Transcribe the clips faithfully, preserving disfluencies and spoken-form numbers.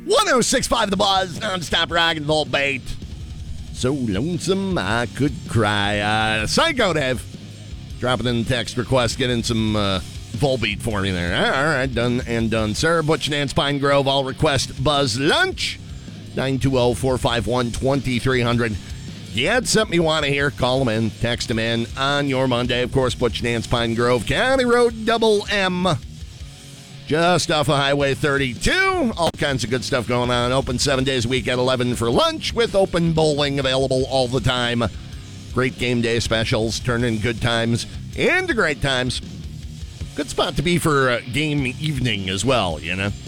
one oh six point five The Buzz, non-stop rock and roll bait. So lonesome I could cry. Uh, Psycho Dave, dropping in text request, getting some uh, Volbeat for me there. All right, done and done, sir. Butch Nance Pine Grove, I'll request Buzz Lunch. nine two zero, four five one, two three zero zero. You had something you want to hear, call them in, text them in on your Monday. Of course, Butch Nance Pine Grove, County Road double M. Just off of Highway thirty-two. All kinds of good stuff going on. Open seven days a week at eleven for lunch with open bowling available all the time. Great game day specials, turning good times into great times. Good spot to be for a game evening as well, you know.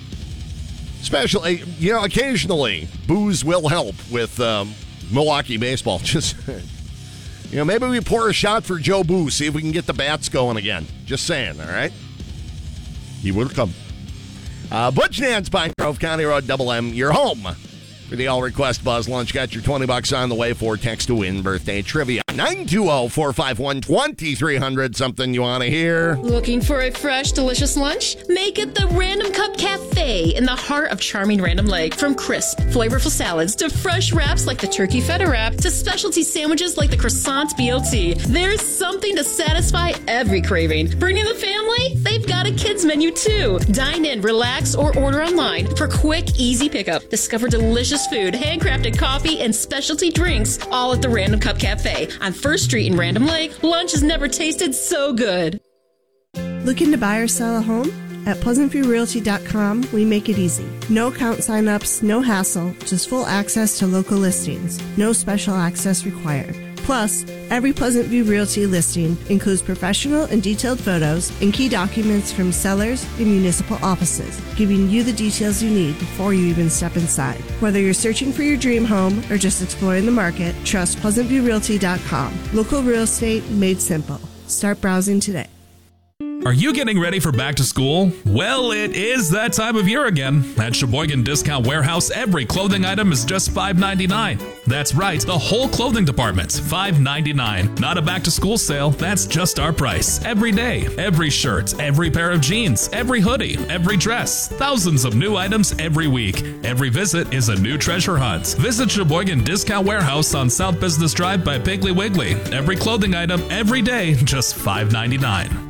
Especially, you know, occasionally booze will help with um, Milwaukee baseball. Just, you know, maybe we pour a shot for Joe Boo, see if we can get the bats going again. Just saying, all right? He will come. Uh, Butch Nance, Pine Grove, County Road, double M, your home for the all-request Buzz Lunch. Got your twenty bucks on the way for text to win birthday trivia. nine two zero, four five one, two three zero zero. Something you want to hear? Looking for a fresh, delicious lunch? Make it the Random Cup Cafe in the heart of charming Random Lake. From crisp, flavorful salads to fresh wraps like the turkey feta wrap to specialty sandwiches like the croissant B L T, there's something to satisfy every craving. Bringing the family? They've got a kids menu too. Dine in, relax, or order online for quick, easy pickup. Discover delicious food, handcrafted coffee, and specialty drinks, all at the Random Cup Cafe on First Street in Random Lake. Lunch has never tasted so good. Looking to buy or sell a home? At Pleasant View Realty dot com, we make it easy. No account sign-ups, no hassle, just full access to local listings. No special access required. Plus, every Pleasant View Realty listing includes professional and detailed photos and key documents from sellers and municipal offices, giving you the details you need before you even step inside. Whether you're searching for your dream home or just exploring the market, trust Pleasant View Realty dot com. Local real estate made simple. Start browsing today. Are you getting ready for back to school? Well, it is that time of year again. At Sheboygan Discount Warehouse, every clothing item is just five ninety-nine. That's right, the whole clothing department's five ninety-nine. Not a back to school sale, that's just our price. Every day, every shirt, every pair of jeans, every hoodie, every dress. Thousands of new items every week. Every visit is a new treasure hunt. Visit Sheboygan Discount Warehouse on South Business Drive by Piggly Wiggly. Every clothing item, every day, just five ninety-nine.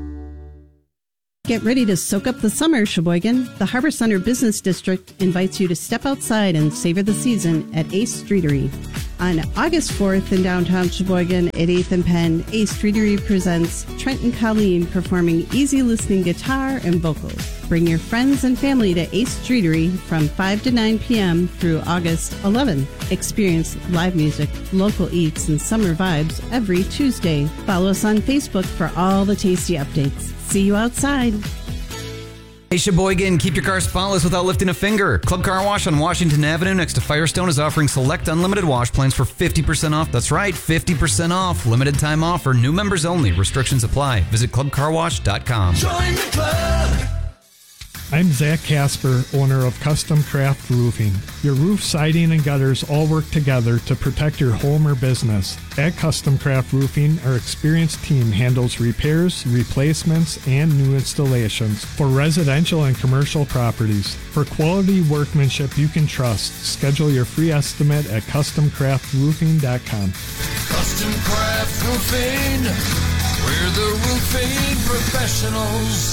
Get ready to soak up the summer, Sheboygan. The Harbor Center Business District invites you to step outside and savor the season at Ace Streetery. On August fourth in downtown Sheboygan at eighth and Penn, Ace Streetery presents Trent and Colleen performing easy listening guitar and vocals. Bring your friends and family to Ace Streetery from five to nine p.m. through August eleventh. Experience live music, local eats, and summer vibes every Tuesday. Follow us on Facebook for all the tasty updates. See you outside. Hey Sheboygan, keep your car spotless without lifting a finger. Club Car Wash on Washington Avenue next to Firestone is offering select unlimited wash plans for fifty percent off. That's right, fifty percent off. Limited time offer, new members only. Restrictions apply. Visit club car wash dot com. Join the club. I'm Zach Casper, owner of Custom Craft Roofing. Your roof siding and gutters all work together to protect your home or business. At Custom Craft Roofing, our experienced team handles repairs, replacements, and new installations for residential and commercial properties. For quality workmanship you can trust, schedule your free estimate at custom craft roofing dot com. Custom Craft Roofing, we're the roofing professionals.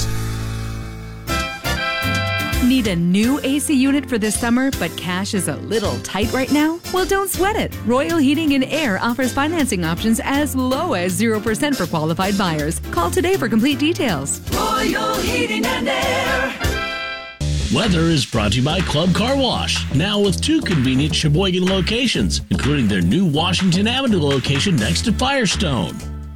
Need a new A C unit for this summer, but cash is a little tight right now? Well, don't sweat it. Royal Heating and Air offers financing options as low as zero percent for qualified buyers. Call today for complete details. Royal Heating and Air. Weather is brought to you by Club Car Wash, now with two convenient Sheboygan locations, including their new Washington Avenue location next to Firestone.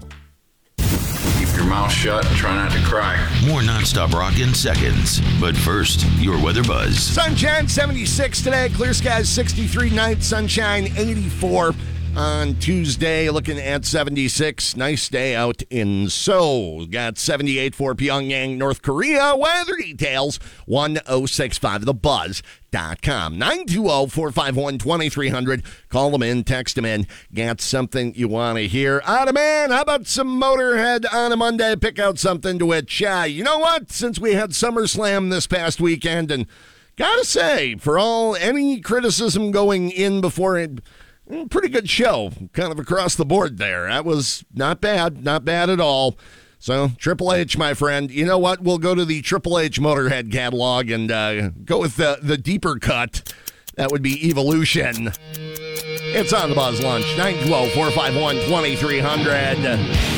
Your mouth shut and try not to cry. More nonstop rock in seconds. But first, your weather buzz. Sunshine seventy-six today. Clear skies sixty-three night. Sunshine eighty-four on Tuesday. Looking at seventy-six. Nice day out in Seoul. Got seventy-eight for Pyongyang, North Korea. Weather details one oh six point five the buzz dot com. nine two zero, four five one, two three zero zero. Call them in, text them in. Got something you want to hear? Ah, man, how about some Motorhead on a Monday? Pick out something to which, uh, you know what? Since we had SummerSlam this past weekend and gotta say, for all any criticism going in before it, pretty good show, kind of across the board there. That was not bad, not bad at all. So, Triple H, my friend, you know what? We'll go to the Triple H Motorhead catalog and uh, go with the, the deeper cut. That would be Evolution. It's on the Buzz Lunch, nine two zero, four five one, two three zero zero.